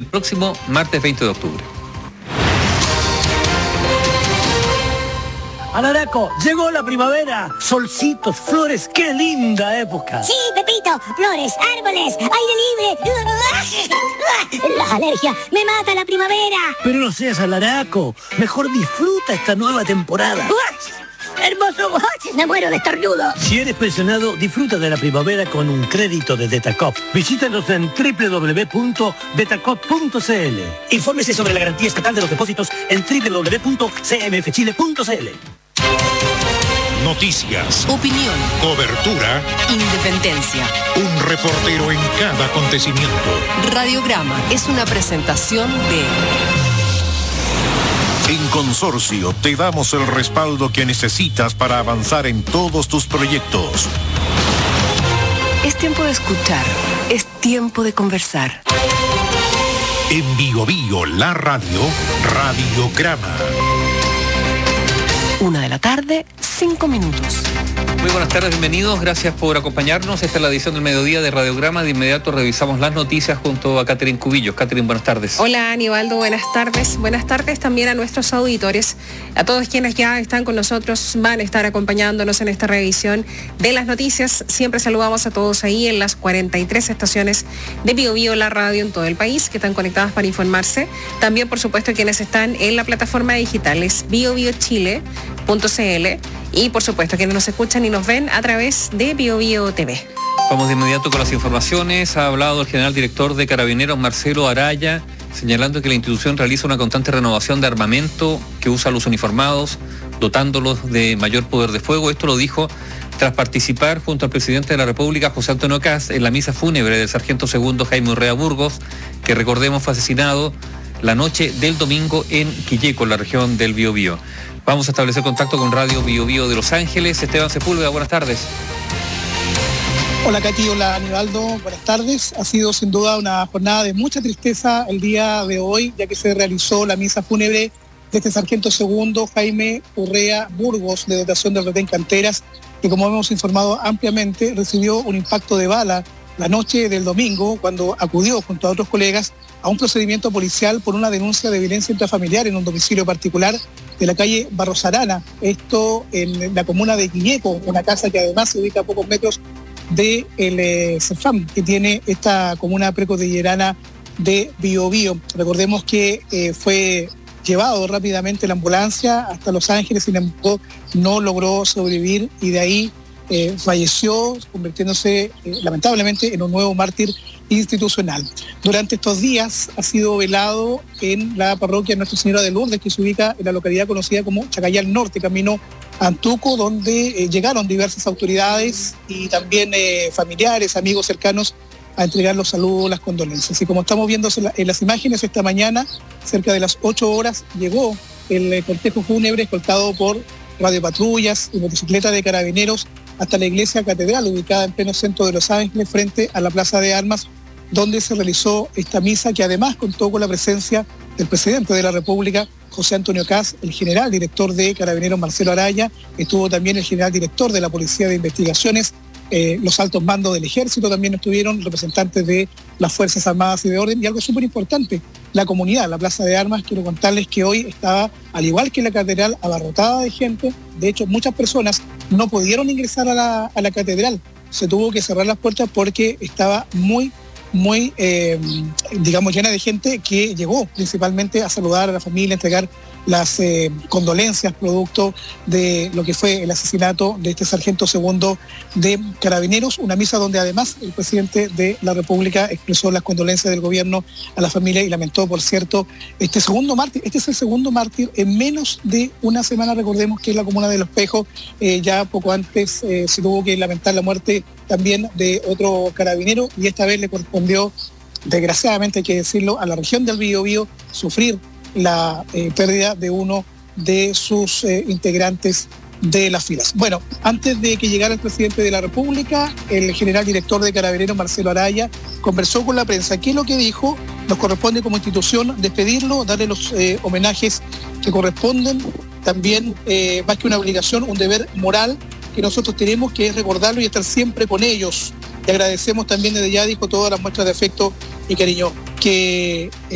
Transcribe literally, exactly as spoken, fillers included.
próximo martes veinte de octubre. Alaraco, llegó la primavera. Solcitos, flores, qué linda época. Sí, Pepito, flores, árboles, aire libre. La alergia me mata la primavera. Pero no seas alaraco, mejor disfruta esta nueva temporada. Hermoso, me muero de estornudo. Si eres pensionado, disfruta de la primavera con un crédito de Detacop. Visítanos en doble u doble u doble u punto detacop punto c l. Infórmese sobre la garantía estatal de los depósitos en doble u doble u doble u punto c m f chile punto c l. Noticias, opinión, cobertura, independencia. Un reportero en cada acontecimiento. Radiograma es una presentación de... En Consorcio te damos el respaldo que necesitas para avanzar en todos tus proyectos. Es tiempo de escuchar, es tiempo de conversar. En Bio Bio, la radio, Radiograma. Una de la tarde, cinco minutos. Muy buenas tardes, bienvenidos, gracias por acompañarnos. Esta es la edición del mediodía de Radiograma. De inmediato revisamos las noticias junto a Catherine Cubillos. Catherine, buenas tardes. Hola, Aníbaldo, buenas tardes. Buenas tardes también a nuestros auditores, a todos quienes ya están con nosotros, van a estar acompañándonos en esta revisión de las noticias. Siempre saludamos a todos ahí en las cuarenta y tres estaciones de Bio Bio, la radio en todo el país, que están conectadas para informarse. También, por supuesto, quienes están en la plataforma digital, es bio bio chile punto c l. Y por supuesto quienes nos escuchan y nos ven a través de Bio Bio T V. Vamos de inmediato con las informaciones. Ha hablado el general director de Carabineros, Marcelo Araya, señalando que la institución realiza una constante renovación de armamento que usa a los uniformados, dotándolos de mayor poder de fuego. Esto lo dijo tras participar junto al presidente de la República, José Antonio Kast, en la misa fúnebre del sargento segundo Jaime Urrea Burgos, que recordemos fue asesinado la noche del domingo en Quilleco, en la región del Biobío. Vamos a establecer contacto con Radio Bio Bio de Los Ángeles. Esteban Sepúlveda, buenas tardes. Hola Katy, hola Aníbaldo, buenas tardes. Ha sido sin duda una jornada de mucha tristeza el día de hoy, ya que se realizó la misa fúnebre de este sargento segundo Jaime Urrea Burgos, de dotación del retén Canteras, que como hemos informado ampliamente, recibió un impacto de bala la noche del domingo cuando acudió junto a otros colegas a un procedimiento policial por una denuncia de violencia intrafamiliar en un domicilio particular de la calle Barros Arana, esto en la comuna de Quilleco, una casa que además se ubica a pocos metros del eh, CEFAM, que tiene esta comuna precordillerana de Biobío. Recordemos que eh, fue llevado rápidamente la ambulancia hasta Los Ángeles, sin embargo no logró sobrevivir y de ahí eh, falleció, convirtiéndose eh, lamentablemente en un nuevo mártir institucional. Durante estos días ha sido velado en la parroquia Nuestra Señora de Lourdes, que se ubica en la localidad conocida como Chacayal Norte, camino a Antuco, donde eh, llegaron diversas autoridades y también eh, familiares, amigos cercanos a entregar los saludos, las condolencias. Y como estamos viendo en las imágenes, esta mañana, cerca de las ocho horas, llegó el eh, cortejo fúnebre escoltado por radiopatrullas y motocicletas de carabineros hasta la iglesia catedral, ubicada en pleno centro de Los Ángeles, frente a la Plaza de Armas, donde se realizó esta misa, que además contó con la presencia del presidente de la República, José Antonio Kast, el general director de Carabineros, Marcelo Araya, estuvo también el general director de la Policía de Investigaciones, eh, los altos mandos del Ejército también estuvieron, representantes de las Fuerzas Armadas y de Orden, y algo súper importante, la comunidad, la Plaza de Armas. Quiero contarles que hoy estaba, al igual que la catedral, abarrotada de gente. De hecho, muchas personas no pudieron ingresar a la, a la catedral, se tuvo que cerrar las puertas porque estaba muy muy, eh, digamos, llena de gente que llegó principalmente a saludar a la familia, a entregar las eh, condolencias producto de lo que fue el asesinato de este sargento segundo de Carabineros, una misa donde además el presidente de la República expresó las condolencias del gobierno a la familia y lamentó, por cierto, este segundo mártir. Este es el segundo mártir en menos de una semana. Recordemos que en la comuna de Los Pejos eh, ya poco antes eh, se tuvo que lamentar la muerte también de otro carabinero, y esta vez le correspondió, desgraciadamente hay que decirlo, a la región del Biobío sufrir la eh, pérdida de uno de sus eh, integrantes de las filas. Bueno, antes de que llegara el presidente de la República, el general director de Carabineros, Marcelo Araya, conversó con la prensa. ¿Qué es lo que dijo? Nos corresponde como institución despedirlo, darle los eh, homenajes que corresponden, también eh, más que una obligación, un deber moral que nosotros tenemos, que es recordarlo y estar siempre con ellos. Y agradecemos también desde ya, dijo, todas las muestras de afecto y cariño que